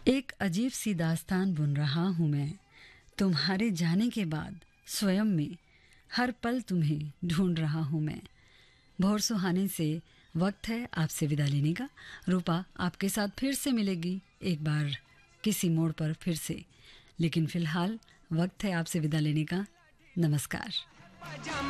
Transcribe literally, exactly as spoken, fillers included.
एक अजीब सी दास्तान बुन रहा हूँ मैं तुम्हारे जाने के बाद स्वयं में हर पल तुम्हें ढूंढ रहा हूँ मैं। भोर सुहाने से वक्त है आपसे विदा लेने का। रूपा आपके साथ फिर से मिलेगी एक बार किसी मोड़ पर फिर से, लेकिन फिलहाल वक्त है आपसे विदा लेने का। नमस्कार।